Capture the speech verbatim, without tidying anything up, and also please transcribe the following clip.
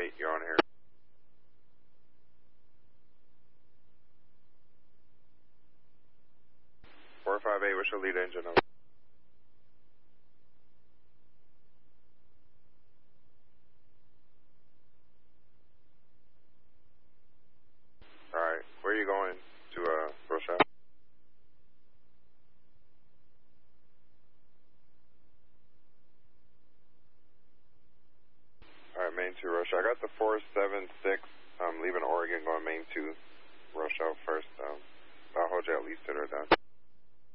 eight, you're on here. four five eight, what's your lead engine number? Alright, where are you going to, uh, Rochelle? Alright, main two, Rochelle. I got the four seven six, um, leaving Oregon, going main two, Rochelle first, um, I'll hold you at least till they're done.